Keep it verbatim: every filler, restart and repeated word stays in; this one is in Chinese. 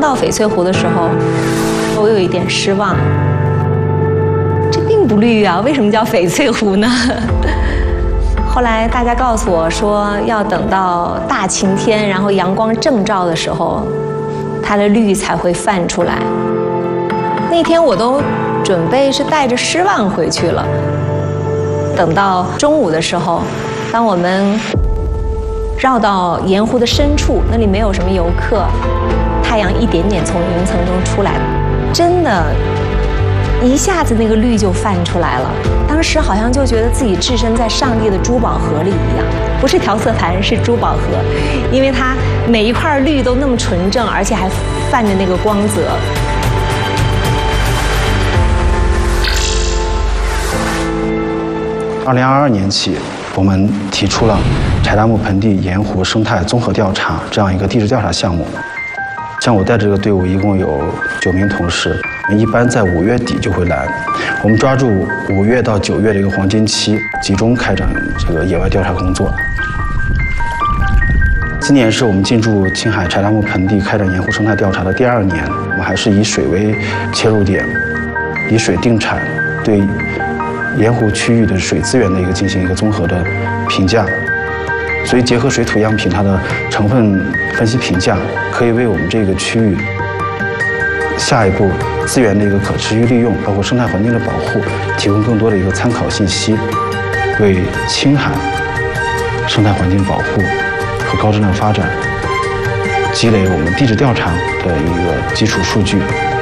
到翡翠湖的时候，我有一点失望。这并不绿啊，为什么叫翡翠湖呢？后来大家告诉我说，要等到大晴天，然后阳光正照的时候，它的绿才会泛出来。那天我都准备是带着失望回去了。等到中午的时候，当我们绕到盐湖的深处，那里没有什么游客，太阳一点点从云层中出来，真的，一下子那个绿就泛出来了。当时好像就觉得自己置身在上帝的珠宝盒里一样，不是调色盘，是珠宝盒，因为它每一块绿都那么纯正，而且还泛着那个光泽。 二零二二年起，我们提出了柴达木盆地盐湖生态综合调查这样一个地质调查项目。像我带这个队伍一共有九名同事，一般在五月底就会来。我们抓住五月到九月的一个黄金期，集中开展这个野外调查工作。今年是我们进驻青海柴达木盆地开展盐湖生态调查的第二年，我们还是以水为切入点，以水定产，对盐湖区域的水资源的一个进行一个综合的评价，所以结合水土样品它的成分分析评价，可以为我们这个区域下一步资源的一个可持续利用，包括生态环境的保护，提供更多的一个参考信息，为青海生态环境保护和高质量发展积累我们地质调查的一个基础数据。